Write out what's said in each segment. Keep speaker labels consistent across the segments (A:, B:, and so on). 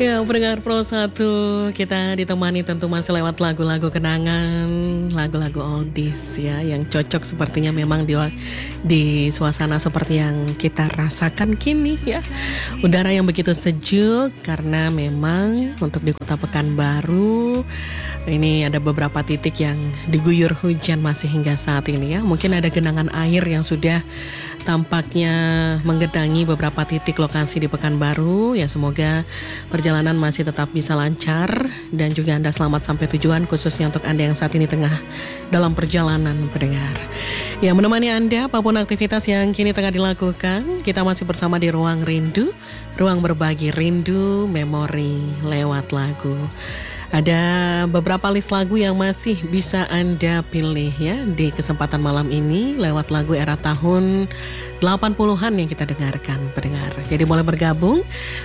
A: Ya, pendengar Pro 1, kita ditemani tentu masih lewat lagu-lagu kenangan, lagu-lagu oldies ya, yang cocok sepertinya memang di suasana seperti yang kita rasakan kini ya. Udara yang begitu sejuk karena memang untuk di Kota Pekanbaru ini ada beberapa titik yang diguyur hujan masih hingga saat ini ya. Mungkin ada genangan air yang sudah tampaknya menggenangi beberapa titik lokasi di Pekanbaru. Ya, semoga perjalanan masih tetap bisa lancar dan juga Anda selamat sampai tujuan, khususnya untuk Anda yang saat ini tengah dalam perjalanan pendengar. Ya, menemani Anda apapun aktivitas yang kini tengah dilakukan, kita masih bersama di Ruang Rindu, ruang berbagi rindu, memori lewat lagu. Ada beberapa list lagu yang masih bisa Anda pilih ya di kesempatan malam ini lewat lagu era tahun 80-an yang kita dengarkan pendengar. Jadi boleh bergabung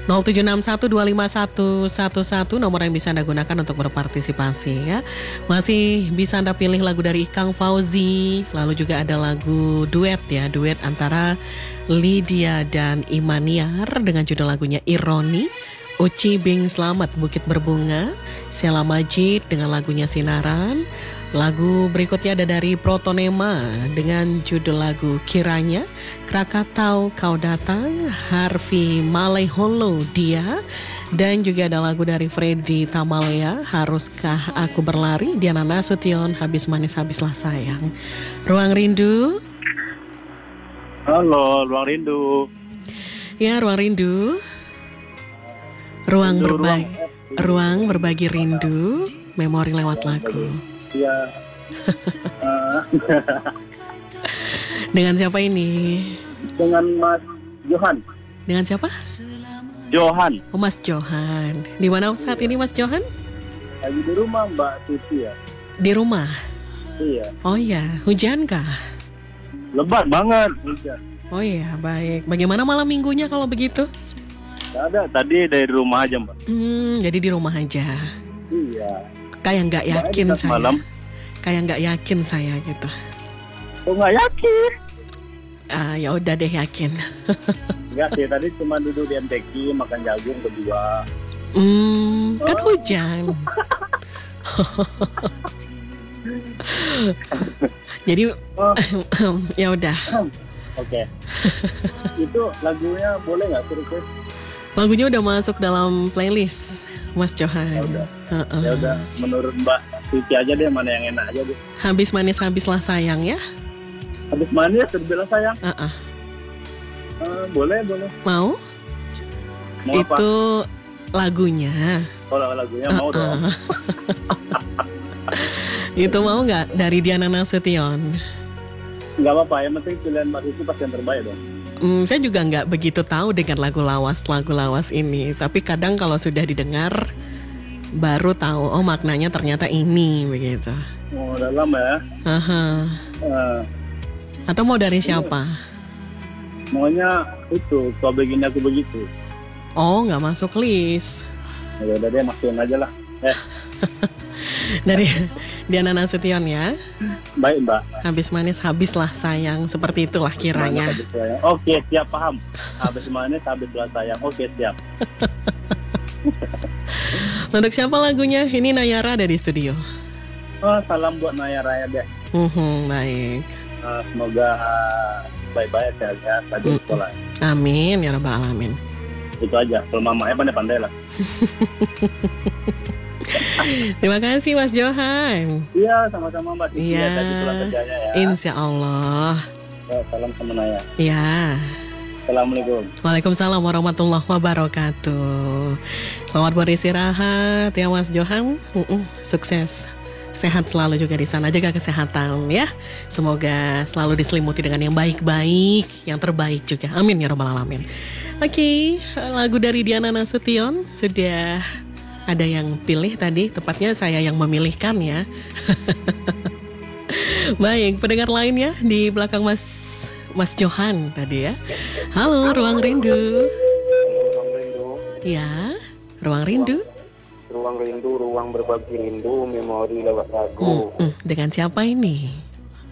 A: 0761251111 nomor yang bisa Anda gunakan untuk berpartisipasi ya. Masih bisa Anda pilih lagu dari Ikang Fauzi, lalu juga ada lagu duet ya, duet antara Lydia dan Imaniar dengan judul lagunya Ironi. Uci Bing Slamet Bukit Berbunga, Sheila Majid dengan lagunya Sinaran. Lagu berikutnya ada dari Protonema dengan judul lagu Kiranya, Krakatau Kau Datang, Harvey Maleholo Dia, dan juga ada lagu dari Freddy Tamalea, Haruskah Aku Berlari, Diana Nasution, Habis Manis Habislah Sayang. Ruang Rindu.
B: Halo, Ruang Rindu.
A: Ya, Ruang Rindu. Ruang berbagi rindu, memori lewat lagu.
B: Iya.
A: Dengan siapa ini?
B: Dengan Mas Johan.
A: Dengan siapa?
B: Johan.
A: Oh, Mas Johan. Di mana saat ini Mas Johan?
B: Lagi di rumah Mbak Tuti ya.
A: Di rumah?
B: Iya.
A: Oh iya, hujan kah?
B: Lebat banget hujan.
A: Oh iya, baik. Bagaimana malam minggunya kalau begitu?
B: Gak ada, tadi dari rumah aja Mbak.
A: Jadi di rumah aja.
B: Iya.
A: Kayak nggak yakin saya.
B: Malam.
A: Kayak nggak yakin saya gitu.
B: Oh, nggak yakin?
A: Ya udah deh, yakin.
B: Enggak sih, tadi cuma duduk di MTQ makan jagung berdua.
A: Kan hujan. Jadi ya udah.
B: Oke. Itu lagunya boleh nggak request?
A: Lagunya udah masuk dalam playlist Mas Johan.
B: Ya udah, menurut Mbak Tuti aja deh, mana yang enak aja deh.
A: Habis manis habislah sayang ya.
B: Habis manis terbilang sayang. Boleh.
A: Mau itu apa? Lagunya.
B: Oh, lagunya mau dong.
A: Itu mau nggak dari Diana Nasution?
B: Nggak apa-apa, yang penting pilihan Mbak Tuti pasti yang terbaik dong.
A: Saya juga nggak begitu tahu dengan lagu lawas ini, tapi kadang kalau sudah didengar baru tahu, oh maknanya ternyata ini begitu.
B: Oh, dalam ya.
A: Atau mau dari siapa?
B: Maunya itu, kau begini aku begitu.
A: Oh, nggak masuk list.
B: Ya udah deh, masukin aja lah.
A: Dari Diana Nasution ya.
B: Baik Mbak.
A: Habis manis habislah sayang, seperti itulah kiranya.
B: Oke, siap, paham. Habis manis habislah sayang. Oke, siap.
A: Untuk siapa lagunya? Ini Nayara ada di studio.
B: Salam buat Nayara ya deh.
A: Baik.
B: Semoga baik-baik sehat tadi sekolah.
A: Amin ya rabbal alamin.
B: Itu aja. Kalau mamanya pandai-pandai lah.
A: Terima kasih Mas Johan.
B: Iya, sama-sama Mbak.
A: Iya.
B: Tadi pulang kerjanya ya.
A: Insya Allah.
B: Ya, salam sama Naya.
A: Ya.
B: Assalamualaikum.
A: Waalaikumsalam warahmatullahi wabarakatuh. Selamat beristirahat ya Mas Johan. Sukses. Sehat selalu juga di sana, jaga kesehatan ya. Semoga selalu diselimuti dengan yang baik-baik, yang terbaik juga. Amin ya rabbal alamin. Oke, lagu dari Diana Nasution sudah ada yang pilih tadi, tepatnya saya yang memilihkan ya. Baik, pendengar lainnya di belakang Mas Johan tadi ya. Halo, Ruang Rindu.
B: Ruang Rindu.
A: Ya, Ruang Rindu.
B: Ruang Rindu, ruang berbagi rindu, memori lewat lagu.
A: Dengan siapa ini?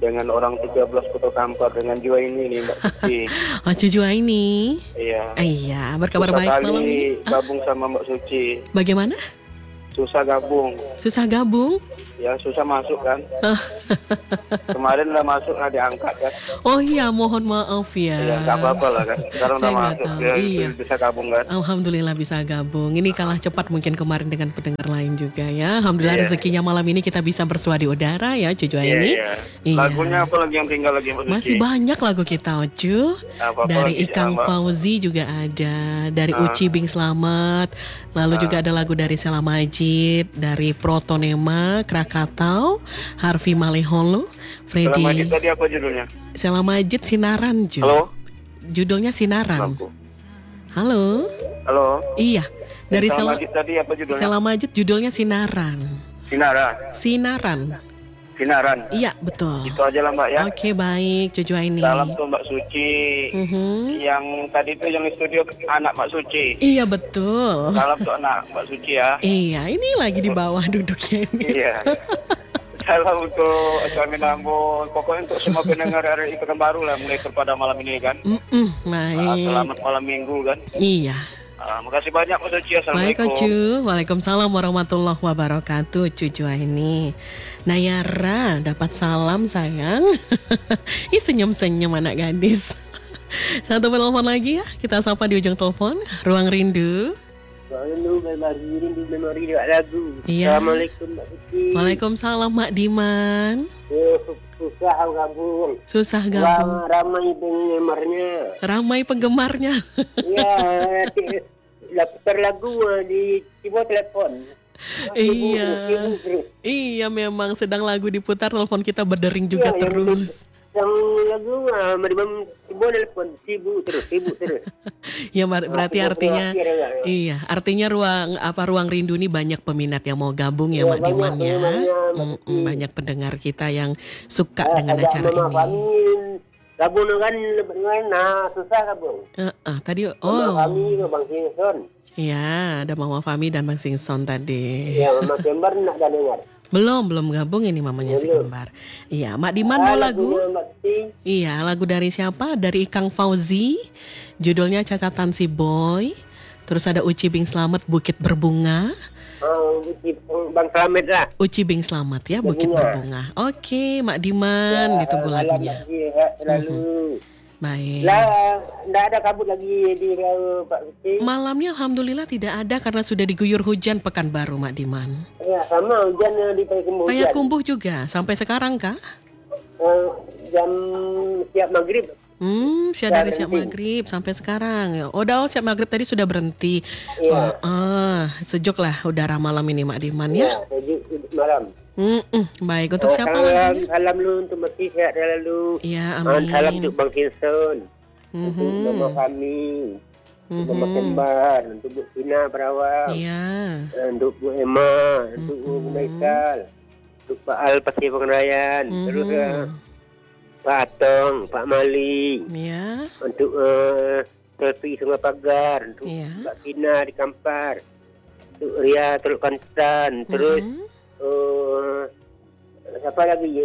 C: dengan orang 13 Kota Kampar dengan jiwa ini nih Mbak Suci.
A: Oh, Cucu ini.
C: Iya.
A: Iya, berkabar
C: Susah
A: baik
C: kali
A: malam ini.
C: gabung sama Mbak Suci.
A: Bagaimana?
C: Susah gabung.
A: Susah gabung?
C: Ya susah masuk kan. Kemarin udah masuk nggak diangkat kan.
A: Oh iya, mohon maaf ya.
C: Iya nggak apa-apa lah kan. Sekarang
A: Saya
C: udah
A: nggak
C: masuk.
A: tahu,
C: Ya,
A: iya.
C: bisa gabung kan.
A: Alhamdulillah bisa gabung. Ini kalah cepat mungkin kemarin dengan pendengar lain juga ya. Alhamdulillah
C: Iya.
A: rezekinya malam ini kita bisa bersua di udara ya, Cucu ini.
C: Iya.
A: Iya.
C: Lagunya apa lagi yang tinggal lagi Mbak Suci?
A: Masih banyak lagu kita, Ocu.
C: Apa-apa
A: Dari
C: lagi,
A: Ikang
C: Mbak?
A: Fauzi juga ada, dari Uci Bing Slamet, lalu juga ada lagu dari Sela Majid, dari Protonema, Krakatau, Harvey Maleholo,
C: Kalau Majid
A: Freddy.
C: tadi apa judulnya?
A: Sela Majid Sinaran, Ju.
C: Halo?
A: Judulnya Sinaran.
C: Lampu.
A: Halo.
C: Halo?
A: Iya, dari
C: Kalau
A: Sela
C: Majid tadi apa judulnya?
A: Sela Majid judulnya Sinaran.
C: Sinaran.
A: Sinaran.
C: Sinaran.
A: Iya, betul.
C: Itu aja lah Mbak ya.
A: Oke, baik, Cucu ini.
C: Salam tuh Mbak Suci. Yang tadi itu yang di studio anak Mbak Suci.
A: Iya, betul.
C: Salam tuh anak Mbak Suci ya.
A: Iya, ini lagi di bawah duduknya ini.
C: Iya. Salam untuk suami Nambon. Pokoknya untuk semua pendengar RRI Pekanbaru lah mulai pada malam ini kan.
A: Baik.
C: Selamat malam minggu kan.
A: Iya.
C: Makasih banyak Mbak Suci.
A: Baik,
C: Assalamualaikum.
A: Ocu. Waalaikumsalam warahmatullahi wabarakatuh. Cucu ini. Nayara dapat salam sayang. Ih, senyum-senyum anak gadis. Satu telepon lagi ya. Kita sapa di ujung telepon. Ruang Rindu.
D: Lalu memori lagu.
A: Iya.
D: Assalamualaikum Mbak Suci.
A: Waalaikumsalam Mak Diman.
D: Susah gabung.
A: Susah gabung.
D: Ramai penggemarnya.
A: Ramai penggemarnya.
D: Ya, daftar lagu di keyboard telepon.
A: Iya.
D: Sibuk terus.
A: Iya, memang sedang lagu diputar, telepon kita berdering juga
D: Iya,
A: terus.
D: Yang lagu memang keyboard telepon sibuk terus.
A: Ya berarti artinya
D: Akhir,
A: iya, artinya ruang rindu ini banyak peminat yang mau gabung ya,
D: Iya,
A: Mak
D: banyak
A: Diman ya.
D: peminatnya, Mbak Suci.
A: Banyak pendengar kita yang suka dengan
D: ada
A: acara
D: Mama
A: ini.
D: Fami, gabung dengan susah gabung.
A: Tadi
D: Mama Fami ke Bang Sinson.
A: ya ada Mama Fami dan Bang Singson tadi.
D: Ya, Mama Kembar nak dah dengar.
A: Belum gabung ini mamanya si kembar. Iya, Mak Diman mau lagu? Iya, lagu dari siapa? Dari Ikang Fauzi. Judulnya Catatan Si Boy. Terus ada Uci Bing Slamet, Bukit Berbunga.
D: Bang Slamet lah.
A: Uci Bing Slamet ya, Bukit Berbunga. Oke, Mak Diman, ditunggu lagunya.
D: Lalu.
A: Baik.
D: Lah, enggak ada kabut lagi di Pak Suci.
A: Malamnya alhamdulillah tidak ada karena sudah diguyur hujan Pekanbaru, Mak Diman.
D: Ya, sama hujan di Payakumbuh.
A: Payakumbuh juga sampai sekarang kah?
D: Jam siap maghrib.
A: Siap dari siap maghrib sampai sekarang. Udah siap maghrib tadi sudah berhenti.
D: Iya.
A: Sejuk lah udara malam ini, Mak Diman ya.
D: Ya, sejuk malam.
A: Baik, untuk siapa lagi?
D: Salam lu untuk Mesti sehat selalu.
A: Iya, amin.
D: Salam untuk Bang Kinson. Untuk Mama kami. Untuk Mama Kembar. Untuk Bu Tina Perawang.
A: Iya.
D: Untuk Bu Emma. Untuk Bu Maikal. Untuk Pak Al Pasir Pengrayan. Terus Pak Atong. Pak Mali.
A: Iya.
D: Untuk Telpi Sungai Pagar. Untuk Mbak Tina di Kampar. Untuk Ria Teluk Kantan. Terus siapa lagi?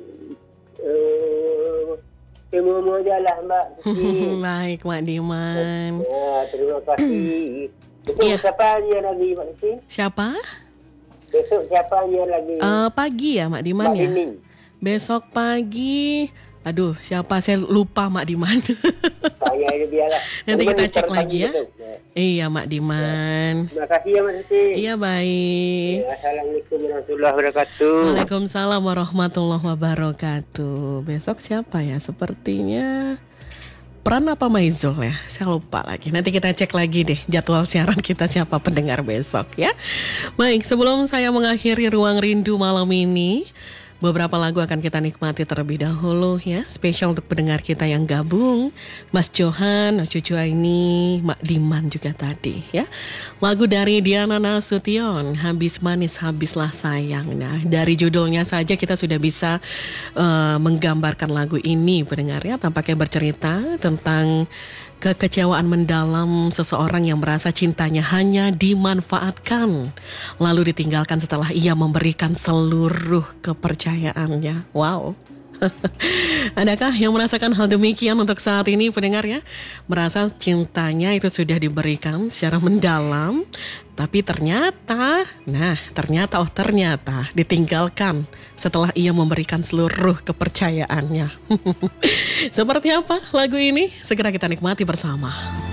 D: Semua aja lah Mbak.
A: Baik, Mak Diman.
D: Ya, terima kasih. Besok
A: Iya.
D: siapa lagi Mbak Suci?
A: Siapa?
D: Besok siapa lagi?
A: Pagi ya, Mak Diman
D: Mbak
A: ya.
D: Nining.
A: Besok pagi. Aduh, siapa? Saya lupa, Mak Diman.
D: Saya aja biarlah.
A: Nanti kita
D: Cuman
A: cek
D: pagi
A: lagi ya.
D: betul.
A: Iya, Mak Diman.
D: Terima kasih ya Mbak Suci.
A: Iya, baik.
D: Ya, Assalamualaikum warahmatullahi wabarakatuh.
A: Waalaikumsalam warahmatullahi wabarakatuh. Besok siapa ya? Sepertinya Pran apa Maizul ya? Saya lupa lagi. Nanti kita cek lagi deh jadwal siaran kita siapa pendengar besok ya. Baik, sebelum saya mengakhiri Ruang Rindu malam ini, beberapa lagu akan kita nikmati terlebih dahulu ya. Spesial untuk pendengar kita yang gabung. Mas Johan, Cucu Aini, Mak Diman juga tadi ya. Lagu dari Diana Nasution, Habis Manis Habislah Sayang. Nah, dari judulnya saja kita sudah bisa menggambarkan lagu ini pendengarnya. Tampaknya bercerita tentang kekecewaan mendalam seseorang yang merasa cintanya hanya dimanfaatkan, lalu ditinggalkan setelah ia memberikan seluruh kepercayaannya. Wow. Adakah yang merasakan hal demikian untuk saat ini pendengar ya? Merasa cintanya itu sudah diberikan secara mendalam, tapi ternyata ditinggalkan setelah ia memberikan seluruh kepercayaannya. Seperti apa lagu ini? Segera kita nikmati bersama.